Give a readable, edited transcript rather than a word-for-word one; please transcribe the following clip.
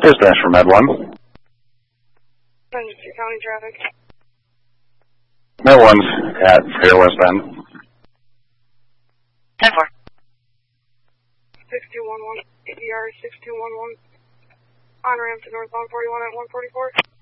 Dispatch from Med 1. County traffic. Med 1's at Fair West Bend. 10-4. 6211, ADR 6211. On ramp to northbound 41 at 144.